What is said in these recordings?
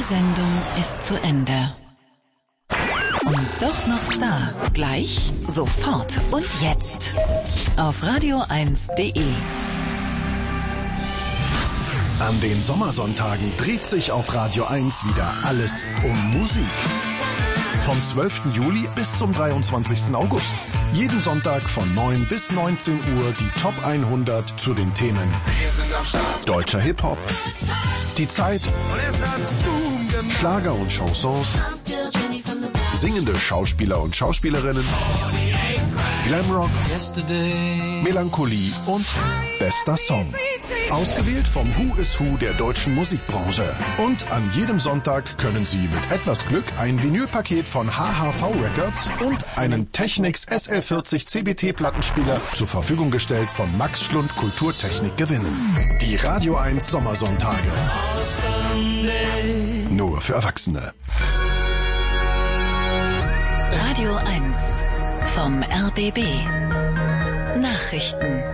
Sendung ist zu Ende. Und doch noch da. Gleich, sofort und jetzt. Auf radio1.de. An den Sommersonntagen dreht sich auf Radio 1 wieder alles um Musik. Vom 12. Juli bis zum 23. August. Jeden Sonntag von 9 bis 19 Uhr die Top 100 zu den Themen deutscher Hip-Hop, die Zeit, Schlager und Chansons, singende Schauspieler und Schauspielerinnen, Glamrock, Melancholie und bester Song. Ausgewählt vom Who is Who der deutschen Musikbranche. Und an jedem Sonntag können Sie mit etwas Glück ein Vinylpaket von HHV Records und einen Technics SL40 CBT-Plattenspieler zur Verfügung gestellt von Max Schlund Kulturtechnik gewinnen. Die Radio 1 Sommersonntage. Nur für Erwachsene. Radio 1 vom RBB. Nachrichten.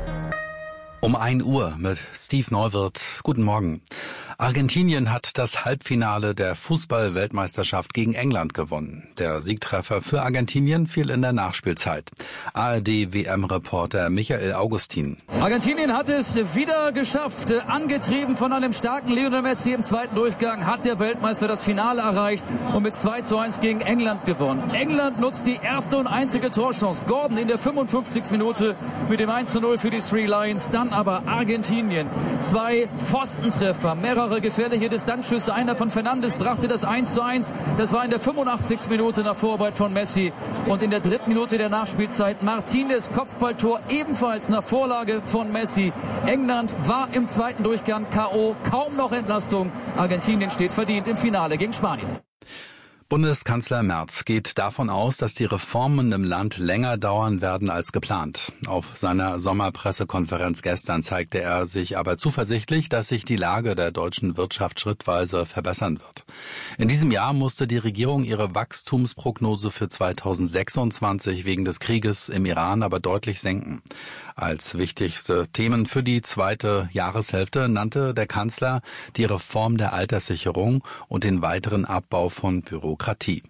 Um 1 Uhr mit Steve Neuwirth. Guten Morgen. Argentinien hat das Halbfinale der Fußball-Weltmeisterschaft gegen England gewonnen. Der Siegtreffer für Argentinien fiel in der Nachspielzeit. ARD-WM-Reporter Michael Augustin. Argentinien hat es wieder geschafft. Angetrieben von einem starken Lionel Messi im zweiten Durchgang hat der Weltmeister das Finale erreicht und mit 2:1 gegen England gewonnen. England nutzt die erste und einzige Torchance. Gordon in der 55. Minute mit dem 1:0 für die Three Lions. Dann aber Argentinien. 2 Pfostentreffer, mehrere gefährliche Distanzschüsse. Einer von Fernandes brachte das 1:1. Das war in der 85. Minute nach Vorarbeit von Messi. Und in der 3. Minute der Nachspielzeit Martinez Kopfballtor, ebenfalls nach Vorlage von Messi. England war im zweiten Durchgang K.O. Kaum noch Entlastung. Argentinien steht verdient im Finale gegen Spanien. Bundeskanzler Merz geht davon aus, dass die Reformen im Land länger dauern werden als geplant. Auf seiner Sommerpressekonferenz gestern zeigte er sich aber zuversichtlich, dass sich die Lage der deutschen Wirtschaft schrittweise verbessern wird. In diesem Jahr musste die Regierung ihre Wachstumsprognose für 2026 wegen des Krieges im Iran aber deutlich senken. Als wichtigste Themen für die zweite Jahreshälfte nannte der Kanzler die Reform der Alterssicherung und den weiteren Abbau von Bürokratie.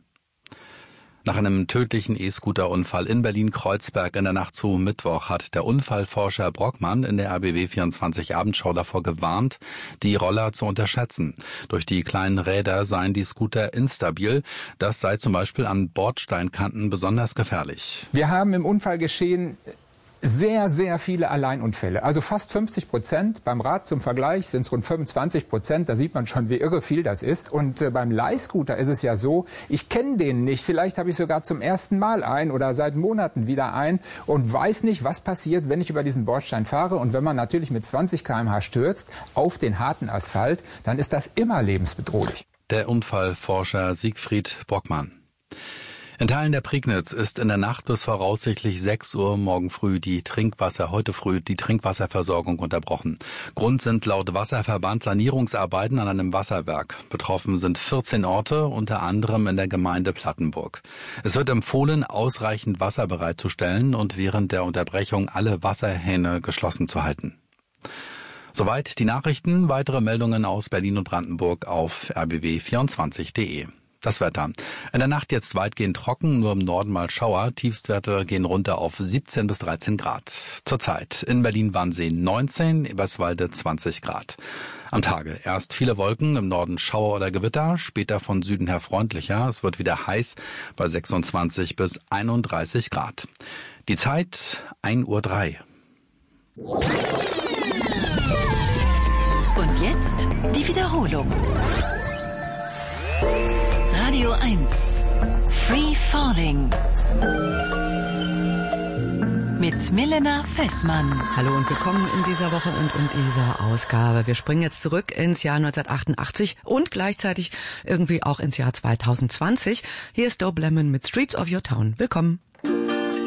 Nach einem tödlichen E-Scooter-Unfall in Berlin-Kreuzberg in der Nacht zu Mittwoch hat der Unfallforscher Brockmann in der RBB24 Abendschau davor gewarnt, die Roller zu unterschätzen. Durch die kleinen Räder seien die Scooter instabil. Das sei zum Beispiel an Bordsteinkanten besonders gefährlich. Wir haben im Unfallgeschehen sehr, sehr viele Alleinunfälle. Also fast 50%. Beim Rad zum Vergleich sind es rund 25%. Da sieht man schon, wie irre viel das ist. Und beim Leihscooter ist es ja so, ich kenne den nicht. Vielleicht habe ich sogar zum ersten Mal einen oder seit Monaten wieder einen und weiß nicht, was passiert, wenn ich über diesen Bordstein fahre. Und wenn man natürlich mit 20 km/h stürzt auf den harten Asphalt, dann ist das immer lebensbedrohlich. Der Unfallforscher Siegfried Brockmann. In Teilen der Prignitz ist in der Nacht bis voraussichtlich 6 Uhr morgen früh die Trinkwasserversorgung unterbrochen. Grund sind laut Wasserverband Sanierungsarbeiten an einem Wasserwerk. Betroffen sind 14 Orte, unter anderem in der Gemeinde Plattenburg. Es wird empfohlen, ausreichend Wasser bereitzustellen und während der Unterbrechung alle Wasserhähne geschlossen zu halten. Soweit die Nachrichten. Weitere Meldungen aus Berlin und Brandenburg auf rbb24.de. Das Wetter. In der Nacht jetzt weitgehend trocken, nur im Norden mal Schauer. Tiefstwerte gehen runter auf 17 bis 13 Grad. Zurzeit in Berlin-Wannsee 19, Eberswalde 20 Grad. Am Tage erst viele Wolken, im Norden Schauer oder Gewitter, später von Süden her freundlicher. Es wird wieder heiß bei 26 bis 31 Grad. Die Zeit 1:03 Uhr. Und jetzt die Wiederholung. Radio 1 Free Falling mit Milena Fessmann. Hallo und willkommen in dieser Woche und in dieser Ausgabe. Wir springen jetzt zurück ins Jahr 1988 und gleichzeitig irgendwie auch ins Jahr 2020. Hier ist Dope Lemon mit Streets of Your Town. Willkommen.